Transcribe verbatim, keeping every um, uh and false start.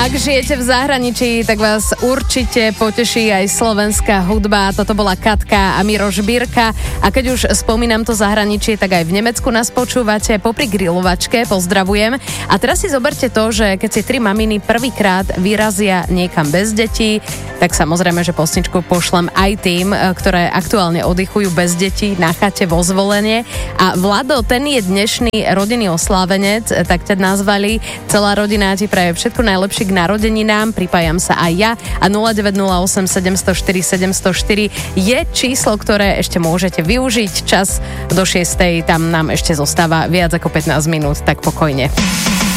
Ak žijete v zahraničí, tak vás určite poteší aj slovenská hudba. Toto bola Katka a Miroš Birka. A keď už spomínam to zahraničie, tak aj v Nemecku nás počúvate popri grilovačke. Pozdravujem. A teraz si zoberte to, že keď si tri maminy prvýkrát vyrazia niekam bez detí, tak samozrejme, že pesničku pošlem aj tým, ktoré aktuálne oddychujú bez detí na chate vo Zvolenie. A Vlado, ten je dnešný rodinný oslávenec, tak ťa nazvali. Celá rodina ti praje všetko najlepšie k narodeninám, pripájam sa aj ja a nula deväť nula osem sedem nula štyri sedem nula štyri je číslo, ktoré ešte môžete využiť. Čas do šiestej, tam nám ešte zostáva viac ako pätnásť minút, tak pokojne.